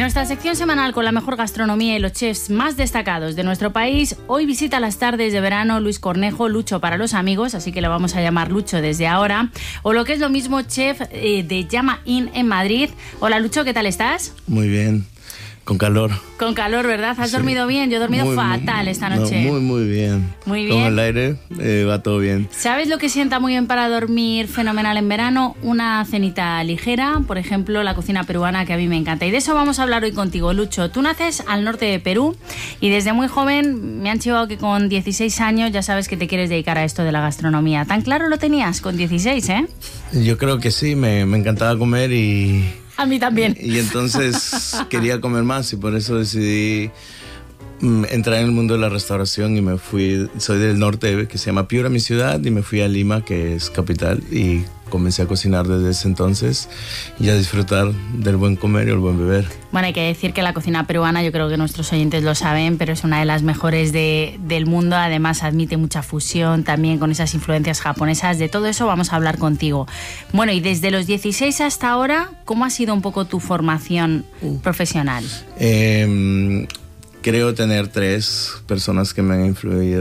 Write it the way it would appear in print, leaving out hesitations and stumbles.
nuestra sección semanal con la mejor gastronomía y los chefs más destacados de nuestro país, hoy visita las tardes de verano Luis Cornejo, Lucho para los amigos, así que lo vamos a llamar Lucho desde ahora, o lo que es lo mismo, chef de Llama Inn en Madrid. Hola Lucho, ¿qué tal estás? Muy bien, con calor. Con calor, ¿verdad? ¿Has dormido bien? Yo he dormido fatal esta noche. No, muy bien. Muy bien. Con el aire va todo bien. ¿Sabes lo que sienta muy bien para dormir fenomenal en verano? Una cenita ligera, por ejemplo, la cocina peruana, que a mí me encanta. Y de eso vamos a hablar hoy contigo, Lucho. Tú naces al norte de Perú y desde muy joven me han chivado que con 16 años ya sabes que te quieres dedicar a esto de la gastronomía. ¿Tan claro lo tenías con 16, Yo creo que sí, me encantaba comer y... A mí también. Y entonces quería comer más y por eso decidí entrar en el mundo de la restauración y me fui, soy del norte, que se llama Piura, mi ciudad, y me fui a Lima, que es capital, y comencé a cocinar desde ese entonces y a disfrutar del buen comer y el buen beber. Bueno, hay que decir que la cocina peruana, yo creo que nuestros oyentes lo saben, pero es una de las mejores del mundo. Además, admite mucha fusión también con esas influencias japonesas. De todo eso vamos a hablar contigo. Bueno, y desde los 16 hasta ahora, ¿cómo ha sido un poco tu formación profesional? Creo tener 3 personas que me han influido